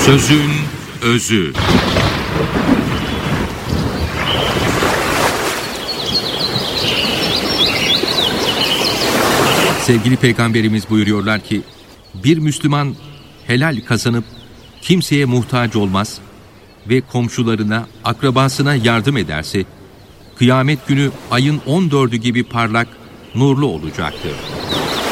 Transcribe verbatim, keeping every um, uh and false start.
Sözün özü. Sevgili Peygamberimiz buyuruyorlar ki, bir Müslüman helal kazanıp kimseye muhtaç olmaz ve komşularına, akrabasına yardım ederse, kıyamet günü ayın on dördü gibi parlak, nurlu olacaktır.